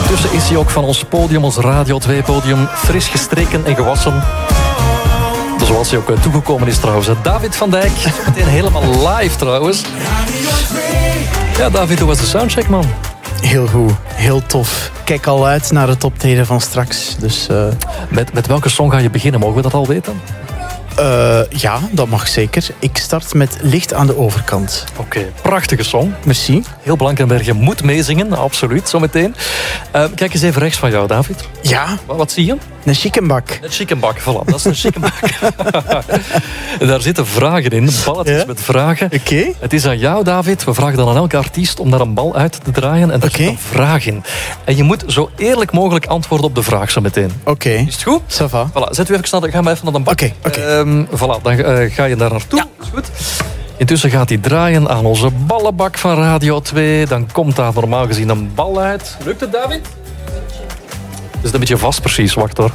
Intussen is hij ook van ons podium, ons Radio 2-podium, fris gestreken en gewassen. Zoals hij ook toegekomen is trouwens. David van Dijk, meteen helemaal live trouwens. Ja, David, hoe was de soundcheck, man? Heel goed, heel tof. Kijk al uit naar het optreden van straks. Dus, Met welke song ga je beginnen? Mogen we dat al weten? Ja, dat mag zeker. Ik start met Licht aan de overkant. Oké, prachtige song. Merci. Heel Blankenbergen moet meezingen, absoluut, zometeen. Kijk eens even rechts van jou, David. Ja. Wat zie je? Een chickenbak. Een chickenbak, voilà. Dat is een chickenbak. Daar zitten vragen in, balletjes met vragen. Oké. Het is aan jou, David. We vragen dan aan elke artiest om daar een bal uit te draaien. En daar zit een vraag in. En je moet zo eerlijk mogelijk antwoorden op de vraag zo meteen. Oké. Is het goed? Ça va. Voilà, zet u even snel, ga maar even naar de bak. Oké. Voilà, dan ga je daar naartoe. Ja. Is goed. Intussen gaat hij draaien aan onze ballenbak van Radio 2. Dan komt daar normaal gezien een bal uit. Lukt het, David? Het is een beetje vast precies, wacht hoor.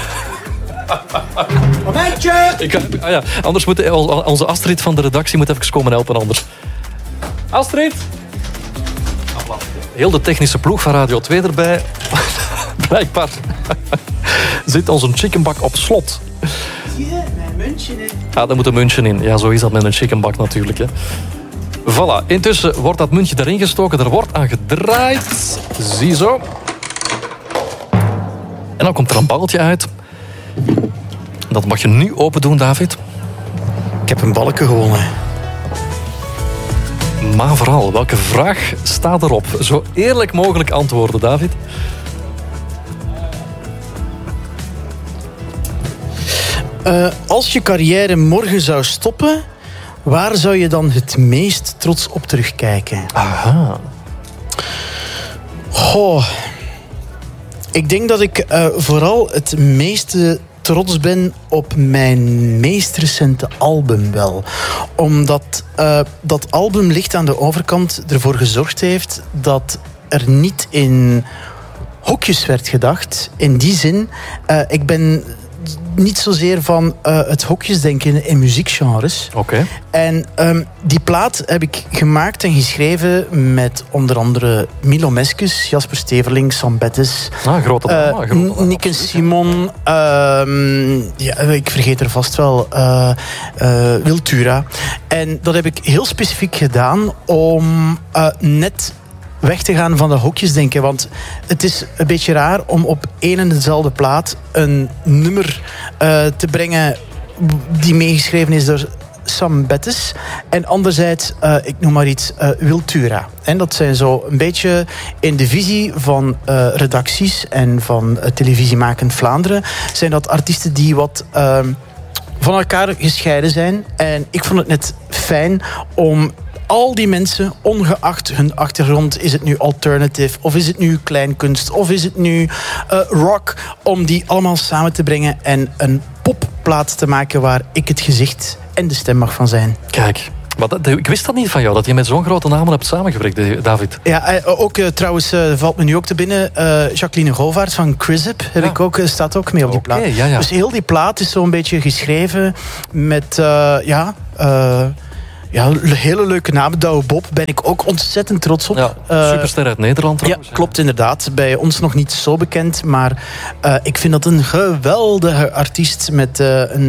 Momentje! Anders moet onze Astrid van de redactie moet even komen helpen anders. Astrid? Heel de technische ploeg van Radio 2 erbij. Blijkbaar zit onze chickenbak op slot. Zie je, mijn muntje in. Ja, daar moet een muntje in. Ja, zo is dat met een chickenbak natuurlijk. Hè. Voilà, intussen wordt dat muntje erin gestoken. Er wordt aan gedraaid. Ziezo. En dan komt er een balletje uit. Dat mag je nu open doen, David. Ik heb een balken gewonnen. Maar vooral, welke vraag staat erop? Zo eerlijk mogelijk antwoorden, David. Als je carrière morgen zou stoppen, waar zou je dan het meest trots op terugkijken? Aha. Goh. Ik denk dat ik vooral het meeste trots ben op mijn meest recente album wel. Omdat dat album Licht aan de overkant ervoor gezorgd heeft dat er niet in hokjes werd gedacht. In die zin, ik ben niet zozeer van het hokjesdenken in muziekgenres. Oké. En die plaat heb ik gemaakt en geschreven met onder andere Milo Meskes, Jasper Steverling, Sam Bettes, grote Nick en Simon, ik vergeet er vast wel, Wiltura. En dat heb ik heel specifiek gedaan om net weg te gaan van de hokjesdenken. Want het is een beetje raar om op één en dezelfde plaat een nummer te brengen die meegeschreven is door Sam Bettes. En anderzijds, ik noem maar iets, Wiltura. En dat zijn zo een beetje in de visie van redacties en van televisiemakend Vlaanderen zijn dat artiesten die wat van elkaar gescheiden zijn. En ik vond het net fijn om al die mensen, ongeacht hun achtergrond, is het nu alternative, of is het nu kleinkunst, of is het nu rock, om die allemaal samen te brengen en een popplaat te maken waar ik het gezicht en de stem mag van zijn. Kijk, ik wist dat niet van jou, dat je met zo'n grote namen hebt samengewerkt, David. Ja, ook trouwens, valt me nu ook te binnen, Jacqueline Govaert van Crisip staat ook mee op die plaat. Ja. Dus heel die plaat is zo'n beetje geschreven met, hele leuke namen. Douwe Bob ben ik ook ontzettend trots op. Ja, superster uit Nederland trouwens. Ja, klopt inderdaad. Bij ons nog niet zo bekend, maar ik vind dat een geweldige artiest met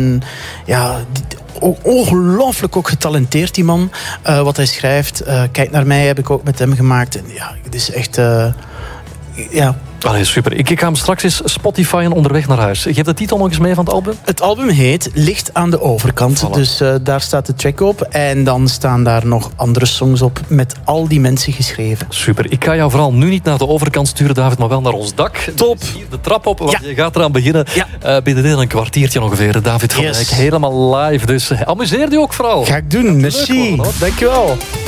ongelooflijk ook getalenteerd, die man. Wat hij schrijft. Kijk naar mij, heb ik ook met hem gemaakt. En ja, het is echt... Allee, super. Ik ga hem straks eens Spotifyen onderweg naar huis. Geef de titel nog eens mee van het album. Het album heet Licht aan de overkant. Voilà. Dus daar staat de track op. En dan staan daar nog andere songs op met al die mensen geschreven. Super. Ik ga jou vooral nu niet naar de overkant sturen, David, maar wel naar ons dak. Top. Hier de trap op, want je gaat eraan beginnen. Ja. Binnen een kwartiertje ongeveer. David van Dijk, helemaal live. Dus amuseer je ook vooral. Ga ik doen. Merci. Dankjewel.